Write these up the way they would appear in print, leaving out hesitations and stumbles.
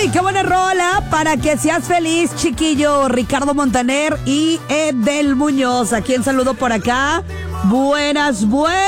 Uy, qué buena rola para que seas feliz, chiquillo. Ricardo Montaner y Edel Muñoz. ¿A quién saludo por acá? Buenas.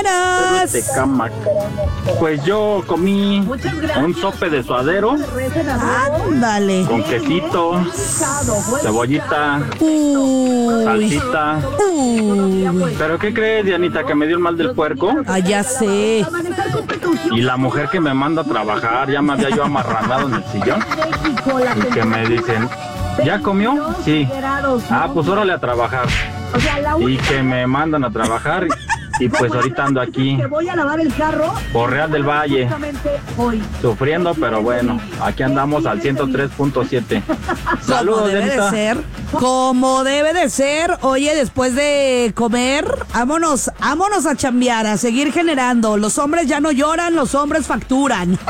Pues yo comí un sope de suadero. Ándale. Con quesito, cebollita, salsita. ¿Pero qué crees, Dianita? Que me dio el mal del puerco. Ah, ya sé. Y la mujer que me manda a trabajar, ya me había yo amarranado en el sillón. Y que me dicen, ¿ya comió? Sí. Ah, pues órale a trabajar. Y que me mandan a trabajar. Y pues ahorita ando aquí por Real del Valle, sufriendo, pero bueno, aquí andamos al 103.7. Saludos, Como debe de ser. Oye, después de comer, vámonos a chambear, a seguir generando. Los hombres ya no lloran, los hombres facturan.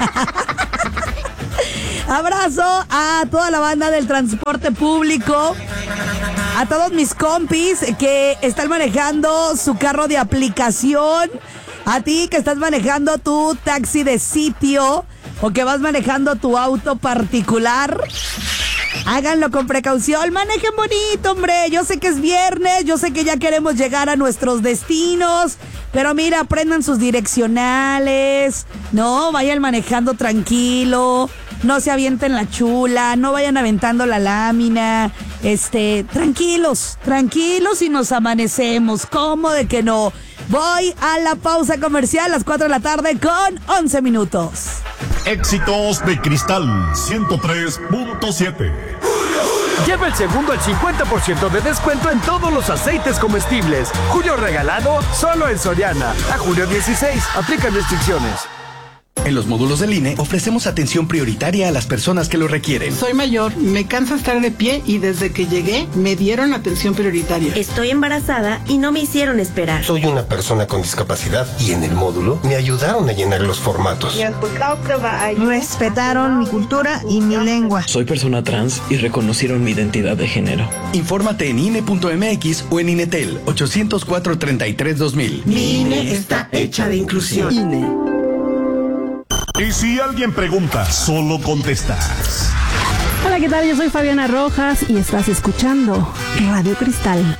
Abrazo a toda la banda del transporte público, a todos mis compis que están manejando su carro de aplicación, a ti que estás manejando tu taxi de sitio o que vas manejando tu auto particular. Háganlo con precaución, manejen bonito, hombre. Yo sé que es viernes, yo sé que ya queremos llegar a nuestros destinos, pero mira, aprendan sus direccionales, no vayan manejando tranquilo, no se avienten la chula, no vayan aventando la lámina, tranquilos y nos amanecemos, ¿cómo de que no? Voy a la pausa comercial a las 4 de la tarde con 11 minutos. Éxitos de Cristal 103.7. Lleva el segundo al 50% de descuento en todos los aceites comestibles. Julio regalado solo en Soriana. A julio 16. Aplican restricciones. En los módulos del INE ofrecemos atención prioritaria a las personas que lo requieren. Soy mayor, me cansa estar de pie y desde que llegué me dieron atención prioritaria. Estoy embarazada y no me hicieron esperar. Soy una persona con discapacidad y en el módulo me ayudaron a llenar los formatos. Respetaron mi cultura y mi lengua. Soy persona trans y reconocieron mi identidad de género. Infórmate en INE.mx o en INETEL 804-33-2000. Mi INE está hecha de inclusión. INE. Y si alguien pregunta, solo contestas. Hola, ¿qué tal? Yo soy Fabiana Rojas y estás escuchando Radio Cristal.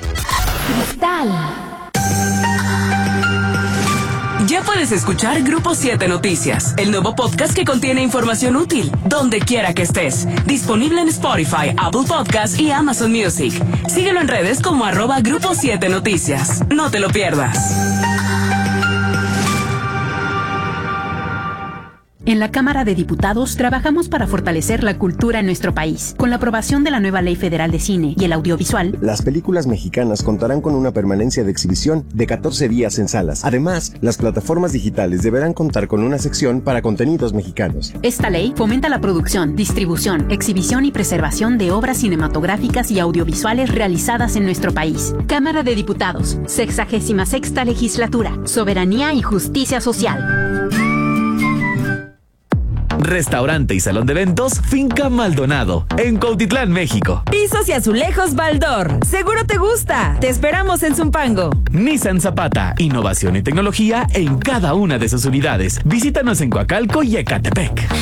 Ya puedes escuchar Grupo 7 Noticias, el nuevo podcast que contiene información útil, donde quiera que estés. Disponible en Spotify, Apple Podcasts y Amazon Music. Síguelo en redes como @Grupo 7 Noticias. No te lo pierdas. En la Cámara de Diputados trabajamos para fortalecer la cultura en nuestro país. Con la aprobación de la nueva Ley Federal de Cine y el Audiovisual, las películas mexicanas contarán con una permanencia de exhibición de 14 días en salas. Además, las plataformas digitales deberán contar con una sección para contenidos mexicanos. Esta ley fomenta la producción, distribución, exhibición y preservación de obras cinematográficas y audiovisuales realizadas en nuestro país. Cámara de Diputados, 66ª Legislatura, Soberanía y Justicia Social. Restaurante y salón de eventos Finca Maldonado, en Cuautitlán, México. Pisos y azulejos Baldor. Seguro te gusta. Te esperamos en Zumpango. Nissan Zapata, innovación y tecnología en cada una de sus unidades. Visítanos en Coacalco y Ecatepec.